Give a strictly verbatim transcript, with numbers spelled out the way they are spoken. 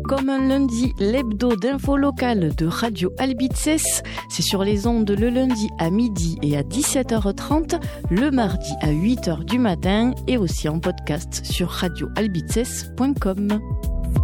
Comme un lundi, l'hebdo d'info locale de Radio Albitzès, c'est sur les ondes le lundi à midi et à dix-sept heures trente, le mardi à huit heures du matin et aussi en podcast sur radio albitzès point com.